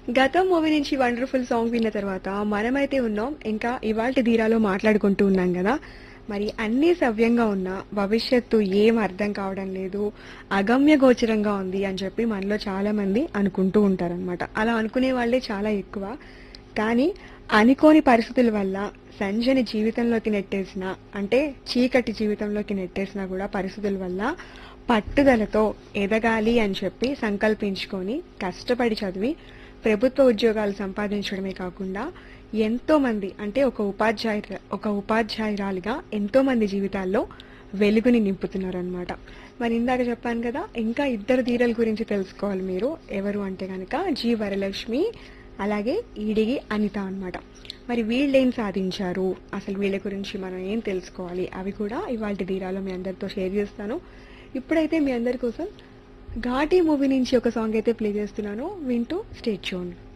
గతం మూవీ నుంచి wonderful song విన్న తర్వాత మనమైతే ఉన్నాం ఇంకా ఇవాల్టి ధీరాలో మాట్లాడుకుంటూ ఉన్నాం కదా. మరి అన్నీ సవ్యంగా ఉన్నా భవిష్యత్తు ఏం అర్థం కావడం లేదు, అగమ్య గోచరంగా ఉంది అని చెప్పి మనలో చాలా మంది అనుకుంటూ ఉంటారనమాట. అలా అనుకునే వాళ్ళే చాలా ఎక్కువ. కానీ అనుకోని పరిస్థితుల వల్ల సంజయని జీవితంలోకి నెట్టేసిన, అంటే చీకటి జీవితంలోకి నెట్టేసినా కూడా పరిస్థితుల వల్ల పట్టుదలతో ఎదగాలి అని చెప్పి సంకల్పించుకొని కష్టపడి చదివి ప్రభుత్వ ఉద్యోగాలు సంపాదించడమే కాకుండా ఎంతో మంది, అంటే ఒక ఉపాధ్యాయురాలిగా ఎంతో మంది జీవితాల్లో వెలుగుని నింపుతున్నారనమాట. మరి ఇందాక చెప్పాను కదా, ఇంకా ఇద్దరు ధీరల గురించి తెలుసుకోవాలి మీరు. ఎవరు అంటే కనుక జి వరలక్ష్మి, అలాగే ఈడిగి అనిత అన్నమాట. మరి వీళ్ళేం సాధించారు, అసలు వీళ్ళ గురించి మనం ఏం తెలుసుకోవాలి, అవి కూడా ఇవాళ ధీరాలో మీ అందరితో షేర్ చేస్తాను. ఇప్పుడైతే మీ అందరి కోసం ఘాటీ మూవీ నుంచి ఒక సాంగ్ అయితే ప్లే చేస్తున్నాను, వింటూ స్టే ట్యూన్డ్.